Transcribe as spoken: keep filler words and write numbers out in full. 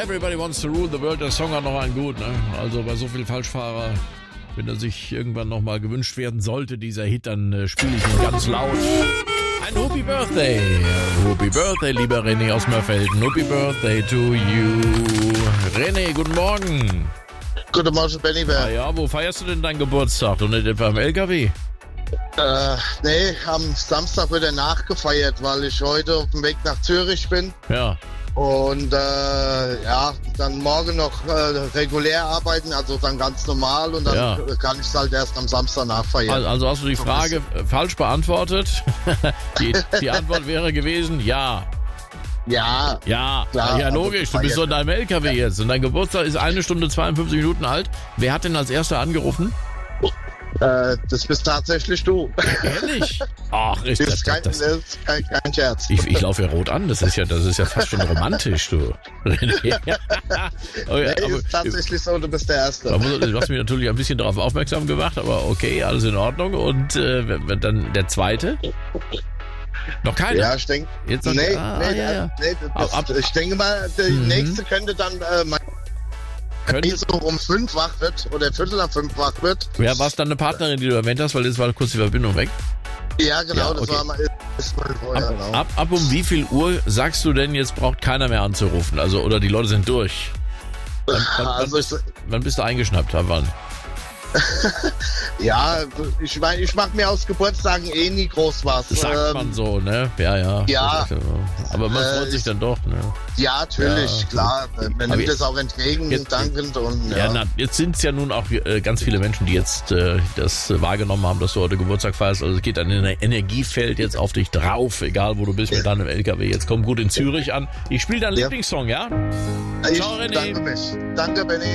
Everybody Wants to Rule the World, der Song hat noch einen gut, ne? Also bei so viel Falschfahrer, wenn er sich irgendwann nochmal gewünscht werden sollte, dieser Hit, dann äh, spiele ich ihn ganz laut. Ein Happy Birthday. Happy Birthday, lieber René aus Mörfelden. Happy Birthday to you. René, guten Morgen. Guten Morgen, Benny. Ah ja, wo feierst du denn deinen Geburtstag? Und nicht etwa im L K W? Äh, nee, am Samstag wird er nachgefeiert, weil ich heute auf dem Weg nach Zürich bin. Ja. Und äh, ja, dann morgen noch äh, regulär arbeiten, also dann ganz normal und dann Ja. kann ich es halt erst am Samstag nachfeiern. Also, also hast du die Frage äh, falsch beantwortet? die, die Antwort wäre gewesen, ja. Ja, Ja, Klar, ja also logisch, du bist so in deinem L K W jetzt und dein Geburtstag ist eine Stunde zweiundfünfzig Minuten alt. Wer hat denn als erster angerufen? äh, das bist tatsächlich du. Ehrlich? Ach, ist Das das, ist kein, das, das ist kein, kein Scherz. ich, ich laufe ja rot an, das ist ja, das ist ja fast schon romantisch, du. René. Oh ja, Nee, aber, ist tatsächlich so, du bist der Erste. man muss- du hast mich natürlich ein bisschen darauf aufmerksam gemacht, aber okay, alles in Ordnung. Und äh, wenn- wenn dann der zweite? Noch keiner? Ja, ich denke, Jetzt noch- nee, ah, nee, ja, ja. nee das, Ab- ab- ich denke mal, der Mhm. nächste könnte dann äh, mein Könnte, so um fünf wach wird oder viertel nach fünf wach wird. ja, war es dann eine Partnerin, die du erwähnt hast, weil jetzt war kurz die Verbindung weg? Ja, genau, Ja, das okay. war mal ist mal vorher, Ab, genau. ab, ab um wie viel Uhr sagst du denn, jetzt braucht keiner mehr anzurufen? Also, oder die Leute sind durch? Wann, wann, Also ich, wann bist du eingeschnappt? Ab wann? ja, ich meine, ich mache mir aus Geburtstagen eh nie groß was. Sagt Ähm, man so, ne? Ja, ja. ja. Aber man Äh, freut sich dann doch, ne? Ja, natürlich, Ja. klar. Man Aber nimmt das auch entgegen, jetzt- dankend und Ja, ja. na, jetzt sind es ja nun auch äh, ganz viele Menschen, die jetzt äh, das äh, wahrgenommen haben, dass du heute Geburtstag feierst. Also es geht ein Ener- Energiefeld jetzt auf dich drauf, egal wo du bist mit deinem L K W. Jetzt komm gut in Zürich an. Ich spiele deinen Ja. Lieblingssong, ja? Ich Ciao, René. danke mich. Danke, Benny.